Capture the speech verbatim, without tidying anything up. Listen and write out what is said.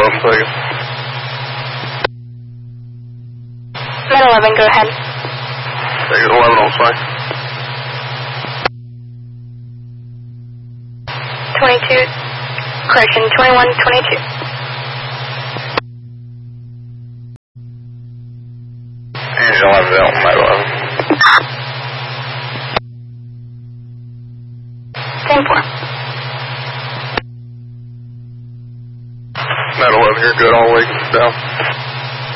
eleven, second. Med eleven, go ahead. Second eleven on site. twenty-two, correction, twenty-one, twenty-two. Engine eleven out, Med eleven. ten four. Med eleven, you're good all the way down.